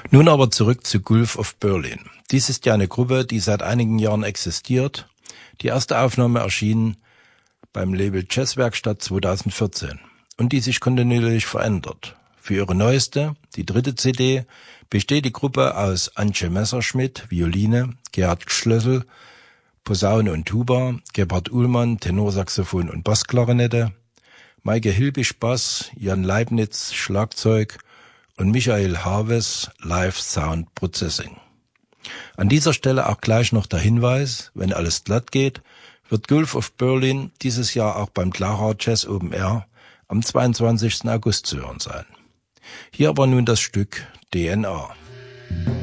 Nun aber zurück zu Gulf of Berlin. Dies ist ja eine Gruppe, die seit einigen Jahren existiert. Die erste Aufnahme erschien beim Label Jazzwerkstatt 2014 und die sich kontinuierlich verändert. Für ihre neueste, die 3. CD, besteht die Gruppe aus Antje Messerschmidt, Violine, Gerhard Schlössel, Posaune und Tuba, Gebhard Uhlmann, Tenorsaxophon und Bassklarinette, Maike Hilbisch Bass, Jan Leibniz Schlagzeug und Michael Harves Live Sound Processing. An dieser Stelle auch gleich noch der Hinweis, wenn alles glatt geht, wird Gulf of Berlin dieses Jahr auch beim Clara Jazz Open Air am 22. August zu hören sein. Hier aber nun das Stück DNA.